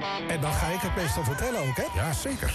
En dan ga ik het meestal vertellen ook, hè? Ja, zeker.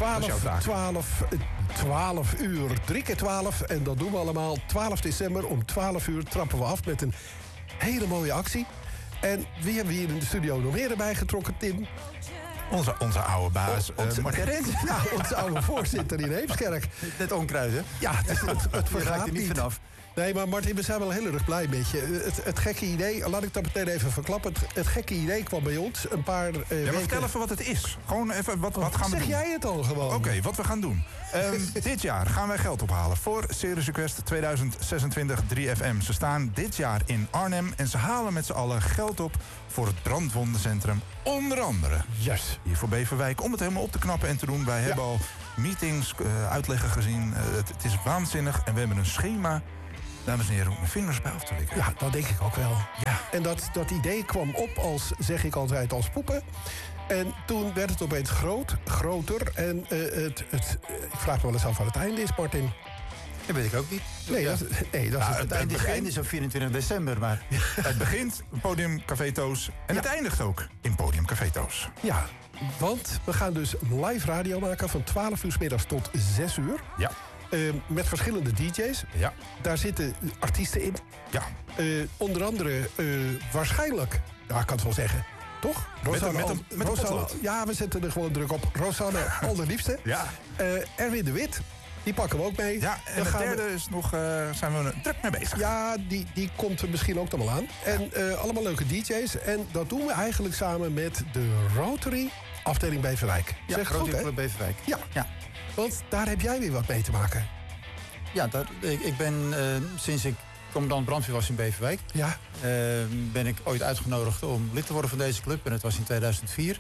12 uur, 3 keer 12. En dat doen we allemaal. 12 december om 12 uur trappen we af met een hele mooie actie. En wie hebben we hier in de studio nog meer erbij getrokken, Tim? Onze oude baas, Martin Rens. Ja, onze oude voorzitter in Heemskerk. Net onkruid, hè? Ja, het vergaat er niet vanaf. Nee, maar Martin, we zijn wel heel erg blij met je. Het gekke idee, laat ik dat meteen even verklappen. Het gekke idee kwam bij ons een paar weken... maar vertel even wat het is. Gewoon even, wat gaan we doen? Zeg jij het al gewoon? Oké, wat we gaan doen. Dit jaar gaan wij geld ophalen voor Serious Request 2026 3FM. Ze staan dit jaar in Arnhem en ze halen met z'n allen geld op voor het brandwondencentrum. Onder andere Yes. hier voor Beverwijk, om het helemaal op te knappen en te doen. Wij hebben al meetings, uitleggen gezien. Het is waanzinnig en we hebben een schema. Dames en heren, om mijn vingers bij af te likken. Ja, dat denk ik ook wel. Ja. En dat idee kwam op als, zeg ik altijd, als poepen. En toen werd het opeens groter. En ik vraag me wel eens af wat het einde is, Martin. Dat weet ik ook niet. Nee, dat is het einde is op 24 december, maar... Het begint Podium Café Toos en het eindigt ook in Podium Café Toos. Ja, want we gaan dus live radio maken van 12 uur 's middags tot 6 uur. Ja. Met verschillende DJ's. Ja. Daar zitten artiesten in. Ja. Onder andere waarschijnlijk, ja, ik kan het wel zeggen, toch? Met een potlood. Ja, we zetten er gewoon druk op. Rosanne, allerliefste. Ja. Erwin de Wit, die pakken we ook mee. Ja, en de derde is nog, zijn we druk mee bezig. Ja, die komt er misschien ook nog wel aan. En allemaal leuke DJ's. En dat doen we eigenlijk samen met de Rotary afdeling Beverwijk. Ja, zeg goed, Rotary hè? Club Beverwijk. Ja. Want daar heb jij weer wat mee te maken. Ja, ik ben sinds ik commandant brandweer was in Beverwijk... Ja. Ben ik ooit uitgenodigd om lid te worden van deze club. En dat was in 2004,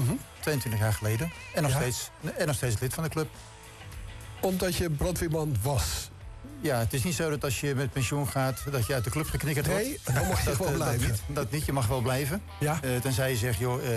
22 jaar geleden. En nog steeds lid van de club. Omdat je brandweerman was. Ja, het is niet zo dat als je met pensioen gaat... dat je uit de club geknikkerd wordt. Nee, dan mag je gewoon blijven. Dat niet, je mag wel blijven. Ja. Tenzij je zegt, joh,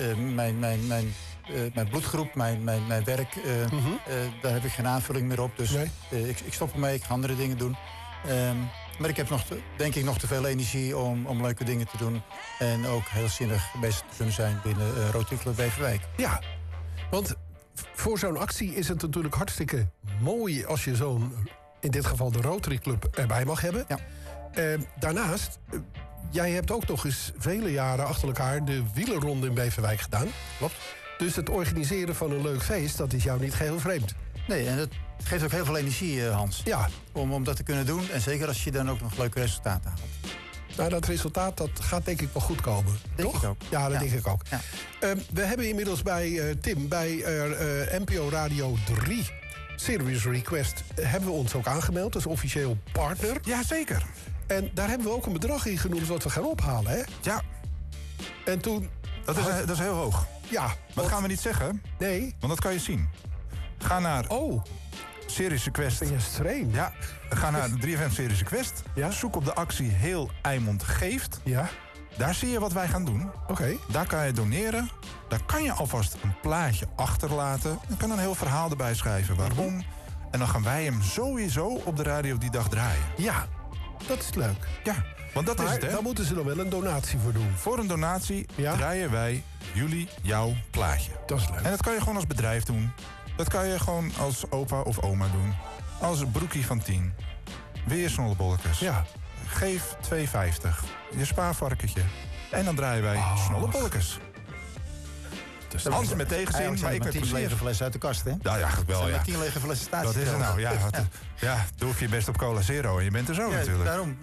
mijn bloedgroep, mijn werk... daar heb ik geen aanvulling meer op. Dus nee. ik stop ermee, ik ga andere dingen doen. Maar ik heb denk ik nog te veel energie om leuke dingen te doen. En ook heel zinnig bezig te kunnen zijn binnen Rotary Club Beverwijk. Ja, want voor zo'n actie is het natuurlijk hartstikke mooi... als je zo'n, in dit geval de Rotary Club, erbij mag hebben. Ja. Daarnaast, jij hebt ook nog eens vele jaren achter elkaar... de wielerronde in Beverwijk gedaan. Klopt. Dus het organiseren van een leuk feest, dat is jou niet geheel vreemd. Nee, en dat geeft ook heel veel energie, Hans. Ja. Om dat te kunnen doen. En zeker als je dan ook nog leuke resultaten haalt. Nou, dat resultaat dat gaat denk ik wel goed komen. Denk toch? ik ook. Ja, dat denk ik ook. Ja. We hebben inmiddels bij Tim, bij NPO Radio 3... Serious Request, hebben we ons ook aangemeld als officieel partner. Ja, zeker. En daar hebben we ook een bedrag in genoemd wat we gaan ophalen, hè? Ja. En toen... Dat is heel hoog. Ja. Maar dat gaan we niet zeggen. Nee. Want dat kan je zien. Ga naar Serious Request. Ben je streng? Ja. Ga naar de 3FM Serious Request. Ja. Zoek op de actie Heel Eimond Geeft. Ja. Daar zie je wat wij gaan doen. Oké. Daar kan je doneren. Daar kan je alvast een plaatje achterlaten. Je kan een heel verhaal erbij schrijven. Waarom? En dan gaan wij hem sowieso op de radio die dag draaien. Ja. Dat is leuk. Ja. Want dat is het, hè? Daar moeten ze dan wel een donatie voor doen. Voor een donatie draaien wij jullie jouw plaatje. Dat is leuk. En dat kan je gewoon als bedrijf doen. Dat kan je gewoon als opa of oma doen. Als broekie van 10. Weer snollebolletjes. Ja. Geef 2,50. Je spaarvarkentje. En dan draaien wij snollebolletjes. Dus Hans met tegenzin, maar ik met 10 lege flessen uit de kast, hè? Nou ja, wel, ja. 10 lege flessen staat. Dat is het nou, ja. Doe ik je best op Cola Zero en je bent er zo natuurlijk. Daarom.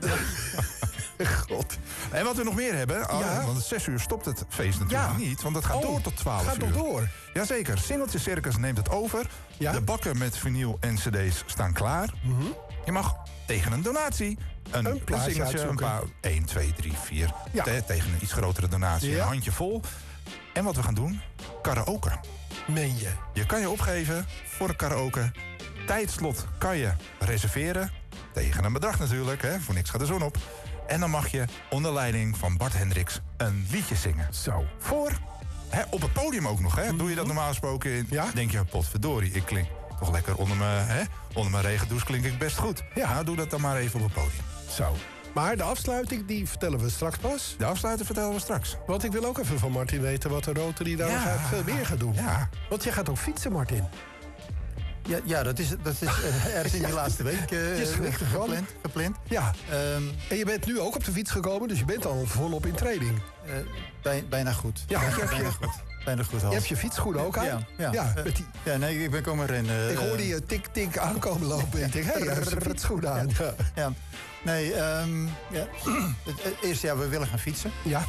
God. En wat we nog meer hebben, want om 6 uur stopt het feest natuurlijk niet, want dat gaat door tot 12 uur. Gaat nog door? Jazeker, Singeltje Circus neemt het over. Ja? De bakken met vinyl en cd's staan klaar. Je mag tegen een donatie een singeltje, een paar, 1, 2, 3, 4. Ja. Tegen een iets grotere donatie, een handje vol. En wat we gaan doen, karaoke. Meen je? Je kan je opgeven voor een karaoke. Tijdslot kan je reserveren. Tegen een bedrag natuurlijk, hè? Voor niks gaat de zon op. En dan mag je onder leiding van Bart Hendricks een liedje zingen. Zo. Voor, op het podium ook nog, hè? Doe je dat normaal gesproken, denk je, potverdorie, ik klink toch lekker onder mijn regendouche klink ik best goed. Ja. Nou, doe dat dan maar even op het podium. Zo. Maar de afsluiting, die vertellen we straks pas. De afsluiting vertellen we straks. Want ik wil ook even van Martin weten wat de Rotary daar nog veel meer gaat doen. Ja. Want jij gaat ook fietsen, Martin. Ja, dat is ergens in die laatste week gepland. Ja. En je bent nu ook op de fiets gekomen, dus je bent al volop in training. Bijna goed. Ja, bijna goed. Je hebt je fietsschoenen ook aan? Nee, ik ben komen rennen. Ik hoorde je tik-tik aankomen lopen. Ik denk, hé, hij heeft zijn fietsschoenen aan. Ja. Nee, het eerste jaar, we willen gaan fietsen. Ja.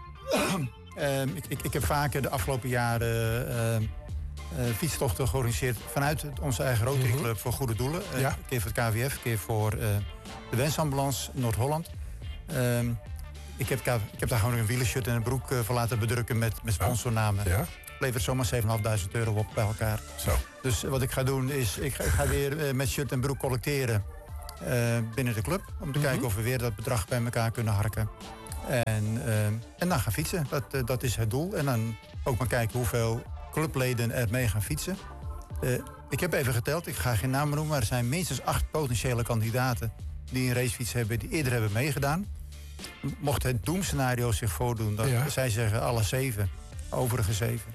Ik heb vaker de afgelopen jaren fietstochten georganiseerd vanuit onze eigen Rotary Club voor goede doelen. Een keer voor het KWF, een keer voor de Wensambulance Noord-Holland. Ik heb daar gewoon een wielershirt en een broek voor laten bedrukken met sponsornamen. Ja. Levert zomaar €7.500 op bij elkaar. Zo. Dus wat ik ga doen is, ik ga weer met shirt en broek collecteren binnen de club. Om te kijken of we weer dat bedrag bij elkaar kunnen harken. En dan gaan fietsen. Dat is het doel. En dan ook maar kijken hoeveel clubleden er mee gaan fietsen. Ik heb even geteld, ik ga geen namen noemen, maar er zijn minstens 8 potentiële kandidaten die een racefiets hebben die eerder hebben meegedaan. Mocht het doemscenario zich voordoen, dat zij zeggen alle 7, overige 7.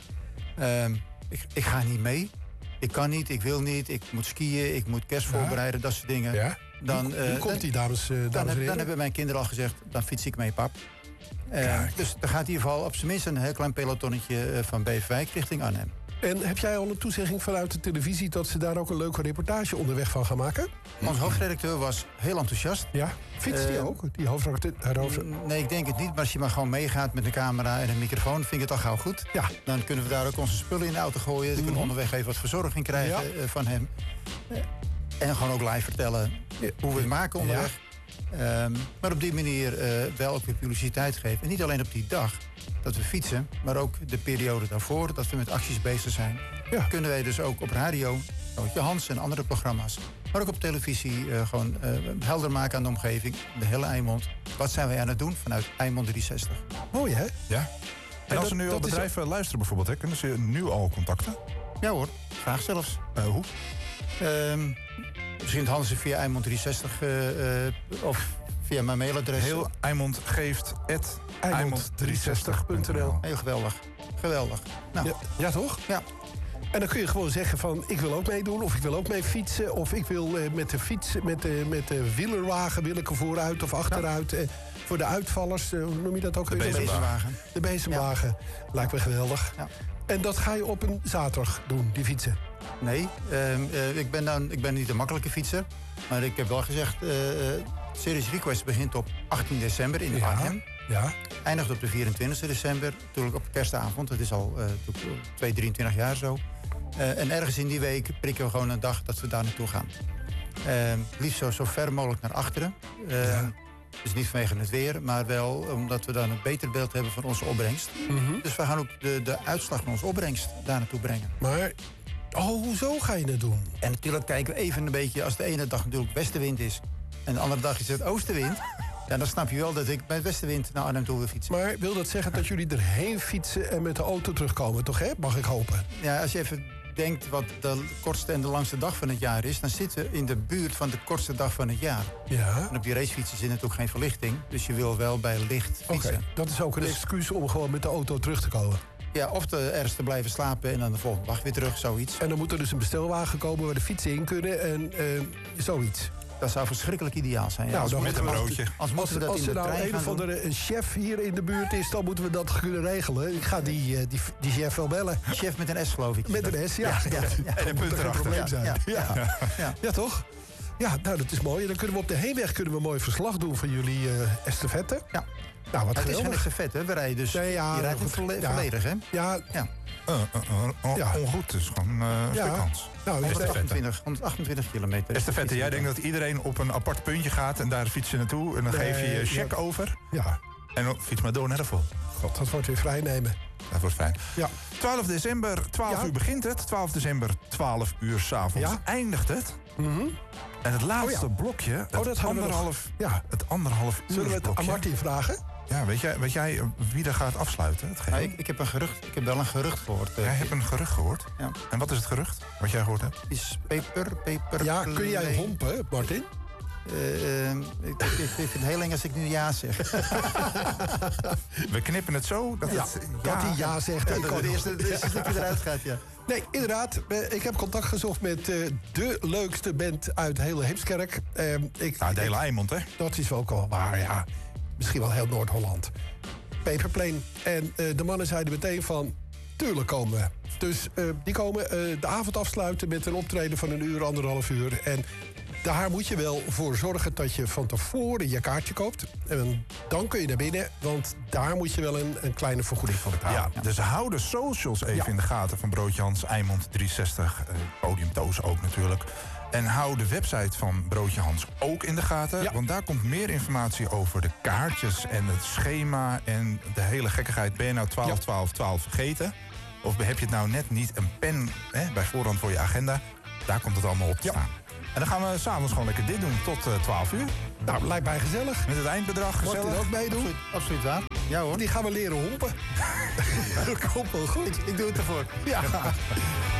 Ik ga niet mee. Ik kan niet, ik wil niet, ik moet skiën, ik moet kerst voorbereiden, dat soort dingen. Ja. Hoe komt die, dames en heren? Dan hebben mijn kinderen al gezegd, dan fiets ik mee, pap. Dus er gaat in ieder geval op zijn minst een heel klein pelotonnetje van Beverwijk richting Arnhem. En heb jij al een toezegging vanuit de televisie dat ze daar ook een leuke reportage onderweg van gaan maken? Onze hoofdredacteur was heel enthousiast. Ja, fietst die ook? Die hoofdredacteur? Nee, ik denk het niet. Maar als je maar gewoon meegaat met een camera en een microfoon, vind ik het al gauw goed. Ja. Dan kunnen we daar ook onze spullen in de auto gooien. Dan kunnen we onderweg even wat verzorging krijgen van hem. En gewoon ook live vertellen hoe we het maken onderweg. Maar op die manier wel ook weer publiciteit geven. En niet alleen op die dag dat we fietsen, maar ook de periode daarvoor, dat we met acties bezig zijn. Ja. Kunnen wij dus ook op radio, Nootje Hans en andere programma's, maar ook op televisie gewoon helder maken aan de omgeving, de hele Eimond. Wat zijn wij aan het doen vanuit Eimond 360? Mooi, hè? Ja. En als er nu al bedrijven luisteren bijvoorbeeld, kunnen ze nu al contacten? Ja hoor, graag zelfs. Hoe? Misschien het Hansen via Eimond 360 of via mijn mailadres. Heel Eimond geeft Eimond360.nl. Heel geweldig. Nou. Ja, toch? Ja. En dan kun je gewoon zeggen van, ik wil ook meedoen, of ik wil ook mee fietsen, of ik wil met de fiets, met de wielerwagen wil ik er vooruit of achteruit. Voor de uitvallers, hoe noem je dat ook? De bezemwagen. De bezemwagen. Ja. Lijkt me geweldig. Ja. En dat ga je op een zaterdag doen, die fietsen? Nee, ik ben niet een makkelijke fietser. Maar ik heb wel gezegd, Series Request begint op 18 december in Arnhem. Ja. Eindigt op de 24 december, natuurlijk op kerstavond. Dat is al 23 jaar zo. En ergens in die week prikken we gewoon een dag dat we daar naartoe gaan. Liefst zo ver mogelijk naar achteren. Dus niet vanwege het weer, maar wel omdat we dan een beter beeld hebben van onze opbrengst. Dus we gaan ook de uitslag van onze opbrengst daar naartoe brengen. Maar, hoezo ga je dat doen? En natuurlijk kijken we even een beetje, als de ene dag natuurlijk westenwind is en de andere dag is het oostenwind. Ja, dan snap je wel dat ik bij westenwind naar Arnhem toe wil fietsen. Maar wil dat zeggen dat jullie erheen fietsen en met de auto terugkomen, toch, hè? Mag ik hopen? Ja, als je even denkt wat de kortste en de langste dag van het jaar is, dan zitten we in de buurt van de kortste dag van het jaar. Ja. En op die racefietsen zit natuurlijk geen verlichting, dus je wil wel bij licht fietsen. Oké, dat is ook een excuus om gewoon met de auto terug te komen. Ja, of ergens te blijven slapen en dan de volgende dag weer terug, zoiets. En dan moet er dus een bestelwagen komen waar de fietsen in kunnen en zoiets. Dat zou verschrikkelijk ideaal zijn. Ja. Nou, dan met een broodje. Als er nou een of andere chef hier in de buurt is, dan moeten we dat kunnen regelen. Ik ga die chef wel bellen. Chef met een S, geloof ik. Met een S, ja. En een punt erachter. Probleem zijn. Ja, toch? Ja, nou, dat is mooi. Dan kunnen we op de heenweg mooi verslag doen van jullie estafette. Ja. Nou, wat het is geen estafette, we rijden dus. Je rijdt volledig, hè? Ja. Ongoed, dus gewoon stukans. Nou, 128 kilometer. Estafette, jij denkt dat iedereen op een apart puntje gaat en daar fiets je naartoe en dan geef je je check over. Ja. En dan fiets maar door naar de vol. God, dat wordt weer vrijnemen. Dat wordt fijn. Ja. 12 december, 12 uur begint het. 12 december, 12 uur 's avonds eindigt het. En het laatste blokje, het anderhalf uur. Zullen we het aan Martin vragen? Ja, weet jij wie er gaat afsluiten? Ik heb wel een gerucht gehoord. Jij hebt een gerucht gehoord? Ja. En wat is het gerucht wat jij gehoord hebt? Is peper. Ja, kun jij hompen, Martin? Ik vind het heel eng als ik nu ja zeg. We knippen het zo dat hij ja zegt. Dat het eerste stukje eruit gaat, ja. Nee, inderdaad. Ik heb contact gezocht met de leukste band uit hele Heemskerk. De hele Eimond, hè? Dat is ook wel waar, ja. Misschien wel heel Noord-Holland. Paperplane. En de mannen zeiden meteen van... Tuurlijk komen we. Dus die komen de avond afsluiten met een optreden van 1 uur, 1,5 uur. En daar moet je wel voor zorgen dat je van tevoren je kaartje koopt. En dan kun je naar binnen, want daar moet je wel een kleine vergoeding voor betalen. Ja, dus hou de socials even in de gaten van Broodje Hans, Eimond 360, Podium Toos ook natuurlijk. En hou de website van Broodje Hans ook in de gaten. Want daar komt meer informatie over de kaartjes en het schema en de hele gekkigheid. Ben je nou 12-12-12 vergeten? Of heb je het nou net niet een pen bij voorhand voor je agenda? Daar komt het allemaal op te staan. En dan gaan we s'avonds gewoon lekker dit doen tot 12 uur. Nou, lijkt mij gezellig. Met het eindbedrag gezellig. Wordt er ook meedoen? Absoluut waar. Ja hoor. Die gaan we leren holpen. Dat komt wel goed. Ik doe het ervoor. Ja.